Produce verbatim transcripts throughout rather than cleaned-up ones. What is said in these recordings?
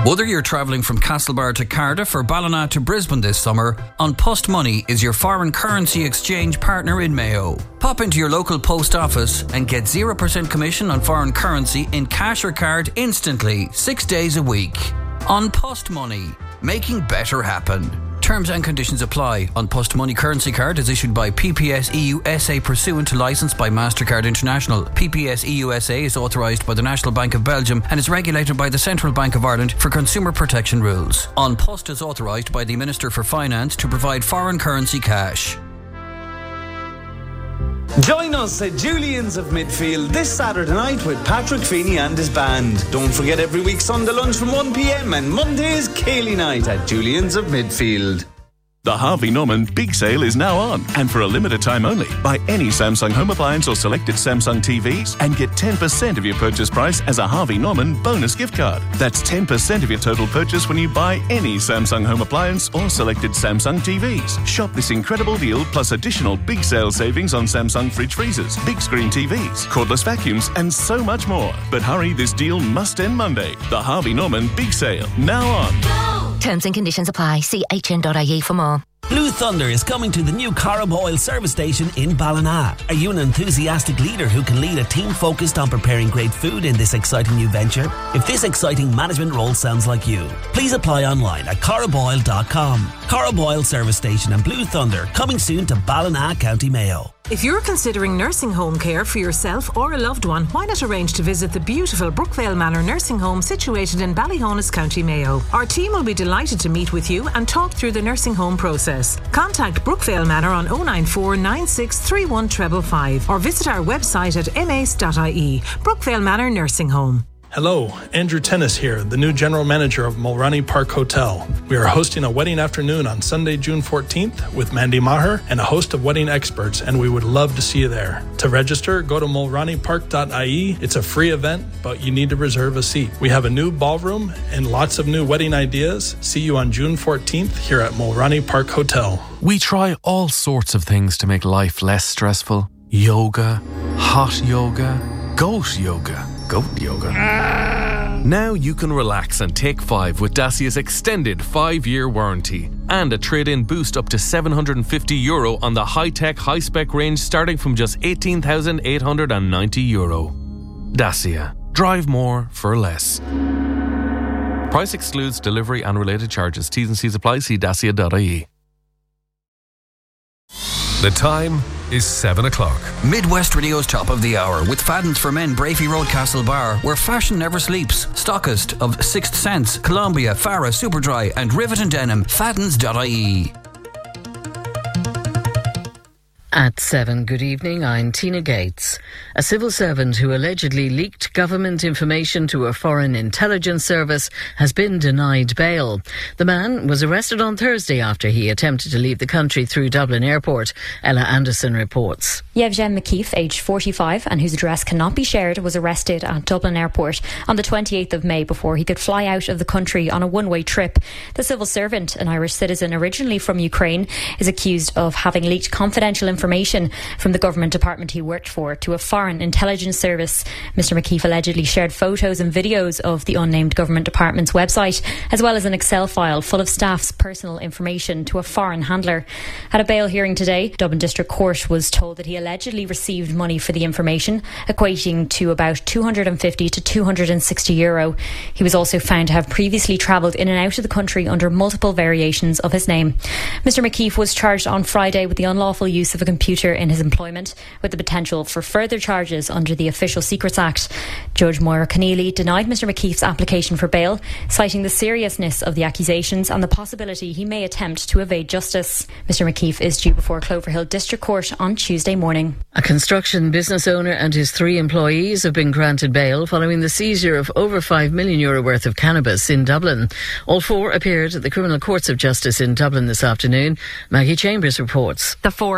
Whether you're travelling from Castlebar to Cardiff or Ballina to Brisbane this summer, An Post Money is your foreign currency exchange partner in Mayo. Pop into your local post office and get zero percent commission on foreign currency in cash or card instantly, six days a week. An Post Money, making better happen. Terms and conditions apply. An Post Money currency card is issued by P P S E U S A pursuant to licence by MasterCard International. P P S E U S A is authorised by the National Bank of Belgium and is regulated by the Central Bank of Ireland for consumer protection rules. An Post is authorised by the Minister for Finance to provide foreign currency cash. Join us at Julian's of Midfield this Saturday night with Patrick Feeney and his band. Don't forget every week Sunday lunch from one p.m. and Monday's Cayley night at Julian's of Midfield. The Harvey Norman Big Sale is now on, and for a limited time only. Buy any Samsung home appliance or selected Samsung T Vs and get ten percent of your purchase price as a Harvey Norman bonus gift card. That's ten percent of your total purchase when you buy any Samsung home appliance or selected Samsung T Vs. Shop this incredible deal plus additional Big Sale savings on Samsung fridge freezers, big screen T Vs, cordless vacuums and so much more. But hurry, this deal must end Monday. The Harvey Norman Big Sale, now on. Go! Terms and conditions apply. See h n dot i e for more. Blue Thunder is coming to the new Corrib Oil service station in Ballina. Are you an enthusiastic leader who can lead a team focused on preparing great food in this exciting new venture? If this exciting management role sounds like you, please apply online at corrib oil dot com. Corrib Oil service station and Blue Thunder coming soon to Ballina, County Mayo. If you're considering nursing home care for yourself or a loved one, why not arrange to visit the beautiful Brookvale Manor nursing home situated in Ballyhonus, County Mayo. Our team will be delighted to meet with you and talk through the nursing home process. Contact Brookvale Manor on oh nine four nine six three one five five five or visit our website at m a c e dot i e. Brookvale Manor Nursing Home. Hello, Andrew Tennis here, the new General Manager of Mulroney Park Hotel. We are hosting a wedding afternoon on Sunday, June fourteenth with Mandy Maher and a host of wedding experts, and we would love to see you there. To register, go to mulroney park dot i e. It's a free event, but you need to reserve a seat. We have a new ballroom and lots of new wedding ideas. See you on June fourteenth here at Mulroney Park Hotel. We try all sorts of things to make life less stressful. Yoga, hot yoga, goat yoga. Goat yoga. Ah. Now you can relax and take five with Dacia's extended five-year warranty and a trade-in boost up to seven hundred fifty euro on the high-tech, high-spec range starting from just eighteen thousand eight hundred ninety euro. Dacia. Drive more for less. Price excludes delivery and related charges. T's and C's apply. See dacia dot i e. The time is seven o'clock. Midwest Radio's Top of the Hour with Fadden's for Men, Brafey Road, Castlebar, where fashion never sleeps. Stockist of Sixth Sense, Columbia, Farah, Superdry and Rivet and Denim. Faddens dot i e. At seven, good evening, I'm Tina Gates. A civil servant who allegedly leaked government information to a foreign intelligence service has been denied bail. The man was arrested on Thursday after he attempted to leave the country through Dublin Airport. Ella Anderson reports. Yevgen McKeith, aged forty-five, and whose address cannot be shared, was arrested at Dublin Airport on the twenty-eighth of May before he could fly out of the country on a one-way trip. The civil servant, an Irish citizen originally from Ukraine, is accused of having leaked confidential information Information from the government department he worked for to a foreign intelligence service. Mister McKeith allegedly shared photos and videos of the unnamed government department's website, as well as an Excel file full of staff's personal information to a foreign handler. At a bail hearing today, Dublin District Court was told that he allegedly received money for the information, equating to about two hundred fifty to two hundred sixty euro. He was also found to have previously travelled in and out of the country under multiple variations of his name. Mister McKeith was charged on Friday with the unlawful use of a computer in his employment, with the potential for further charges under the Official Secrets Act. Judge Moira Keneally denied Mister McKeith's application for bail, citing the seriousness of the accusations and the possibility he may attempt to evade justice. Mister McKeith is due before Cloverhill District Court on Tuesday morning. A construction business owner and his three employees have been granted bail following the seizure of over five million euro worth of cannabis in Dublin. All four appeared at the Criminal Courts of Justice in Dublin this afternoon. Maggie Chambers reports. The four Dublin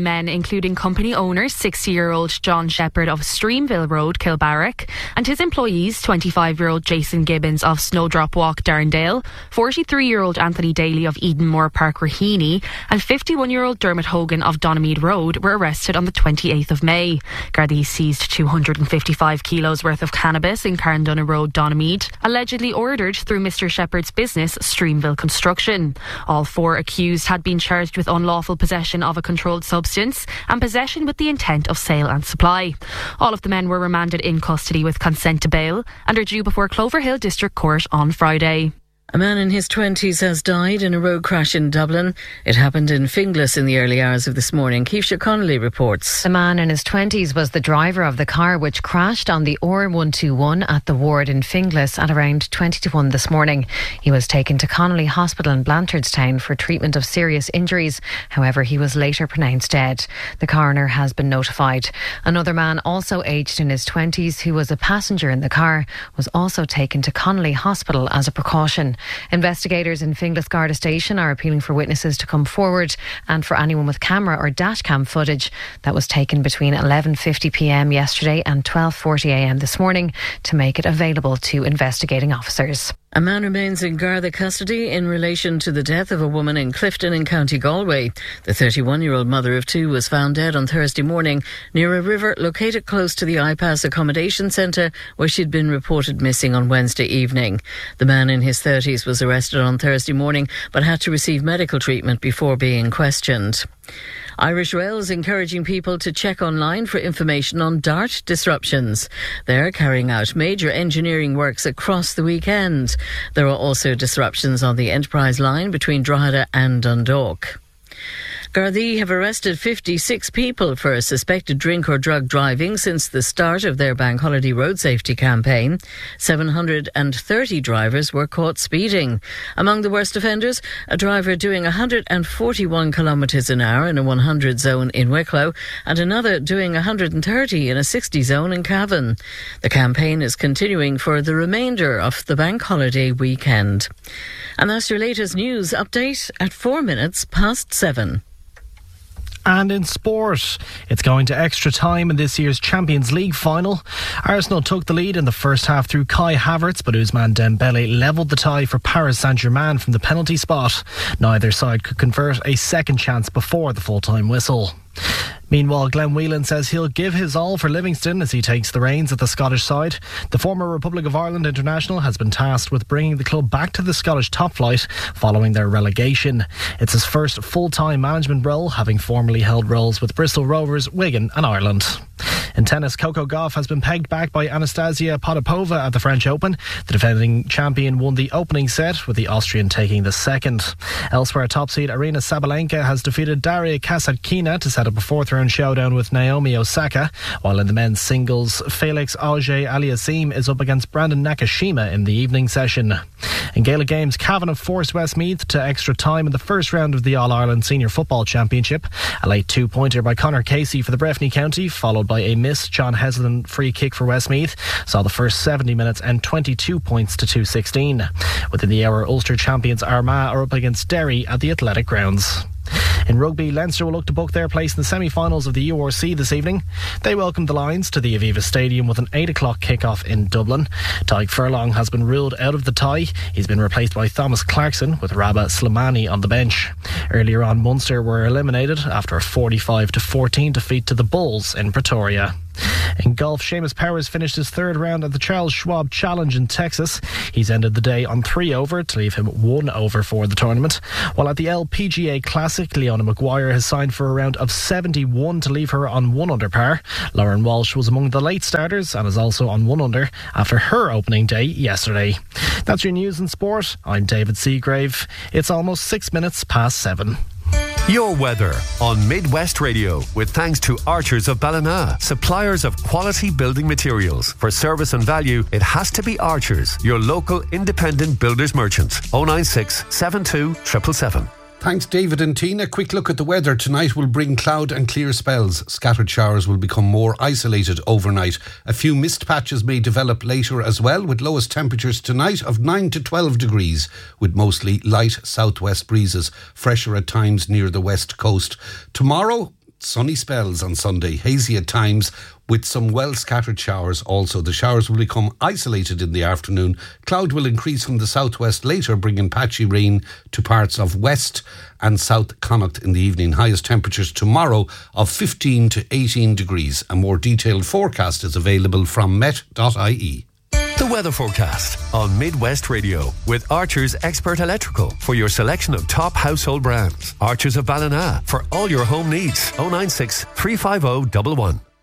men, including company owner sixty-year-old John Shepherd of Streamville Road, Kilbarrack, and his employees twenty-five-year-old Jason Gibbons of Snowdrop Walk, Darndale, forty-three-year-old Anthony Daly of Edenmore Park, Raheny, and fifty-one-year-old Dermot Hogan of Donamead Road were arrested on the twenty-eighth of May. Gardaí seized two hundred fifty-five kilos worth of cannabis in Carndonagh Road, Donamead, allegedly ordered through Mister Shepherd's business, Streamville Construction. All four accused had been charged with unlawful possession of a controlled substance and possession with the intent of sale and supply. All of the men were remanded in custody with consent to bail and are due before Cloverhill District Court on Friday. A man in his twenties has died in a road crash in Dublin. It happened in Finglas in the early hours of this morning. Keisha Connolly reports. The man in his twenties was the driver of the car which crashed on the O R one twenty-one at the ward in Finglas at around twenty to one this morning. He was taken to Connolly Hospital in Blanchardstown for treatment of serious injuries. However, he was later pronounced dead. The coroner has been notified. Another man, also aged in his twenties, who was a passenger in the car, was also taken to Connolly Hospital as a precaution. Investigators in Finglas Garda Station are appealing for witnesses to come forward and for anyone with camera or dashcam footage that was taken between eleven fifty p m yesterday and twelve forty a m this morning to make it available to investigating officers. A man remains in Garda custody in relation to the death of a woman in Clifton in County Galway. The thirty-one-year-old mother of two was found dead on Thursday morning near a river located close to the I-Pass accommodation centre where she'd been reported missing on Wednesday evening. The man in his thirties was arrested on Thursday morning but had to receive medical treatment before being questioned. Irish Rail is encouraging people to check online for information on DART disruptions. They're carrying out major engineering works across the weekend. There are also disruptions on the Enterprise line between Drogheda and Dundalk. Gardaí have arrested fifty-six people for suspected drink or drug driving since the start of their bank holiday road safety campaign. seven hundred thirty drivers were caught speeding. Among the worst offenders, a driver doing one hundred forty-one kilometres an hour in a one hundred zone in Wicklow and another doing one hundred thirty in a sixty zone in Cavan. The campaign is continuing for the remainder of the bank holiday weekend. And that's your latest news update at four minutes past seven. And in sport, it's going to extra time in this year's Champions League final. Arsenal took the lead in the first half through Kai Havertz, but Ousmane Dembele levelled the tie for Paris Saint-Germain from the penalty spot. Neither side could convert a second chance before the full-time whistle. Meanwhile, Glenn Whelan says he'll give his all for Livingston as he takes the reins at the Scottish side. The former Republic of Ireland international has been tasked with bringing the club back to the Scottish top flight following their relegation. It's his first full-time management role, having formerly held roles with Bristol Rovers, Wigan and Ireland. In tennis, Coco Gauff has been pegged back by Anastasia Potapova at the French Open. The defending champion won the opening set, with the Austrian taking the second. Elsewhere, top seed Aryna Sabalenka has defeated Daria Kasatkina to set up a fourth round showdown with Naomi Osaka, while in the men's singles, Felix Auger-Aliassime is up against Brandon Nakashima in the evening session. In Gaelic games, Cavan have forced Westmeath to extra time in the first round of the All-Ireland Senior Football Championship. A late two-pointer by Conor Casey for the Breffni County, followed by a missed John Heslin free kick for Westmeath, saw the first seventy minutes and twenty-two points to two sixteen. Within the hour, Ulster champions Armagh are up against Derry at the Athletic Grounds. In rugby, Leinster will look to book their place in the semi-finals of the U R C this evening. They welcomed the Lions to the Aviva Stadium with an eight o'clock kick-off in Dublin. Tadhg Furlong has been ruled out of the tie. He's been replaced by Thomas Clarkson with Rabah Slimani on the bench. Earlier on, Munster were eliminated after a forty-five to fourteen defeat to the Bulls in Pretoria. In golf, Seamus Powers finished his third round at the Charles Schwab Challenge in Texas. He's ended the day on three over to leave him one over for the tournament. While at the L P G A Classic, Leona Maguire has signed for a round of seventy-one to leave her on one under par. Lauren Walsh was among the late starters and is also on one under after her opening day yesterday. That's your news and sport. I'm David Seagrave. It's almost six minutes past seven. Your weather on Midwest Radio, with thanks to Archers of Ballina, suppliers of quality building materials. For service and value, it has to be Archers, your local independent builders merchants. oh nine six, seven two, seven seven seven. Thanks, David and Tina. Quick look at the weather. Tonight will bring cloud and clear spells. Scattered showers will become more isolated overnight. A few mist patches may develop later as well, with lowest temperatures tonight of nine to twelve degrees, with mostly light southwest breezes, fresher at times near the west coast. Tomorrow, sunny spells on Sunday, hazy at times with some well-scattered showers also. The showers will become isolated in the afternoon. Cloud will increase from the southwest later, bringing patchy rain to parts of west and south Connacht in the evening. Highest temperatures tomorrow of fifteen to eighteen degrees. A more detailed forecast is available from met dot I E. The weather forecast on Midwest Radio with Archer's Expert Electrical for your selection of top household brands. Archers of Ballina for all your home needs. oh nine six, three five oh, one one.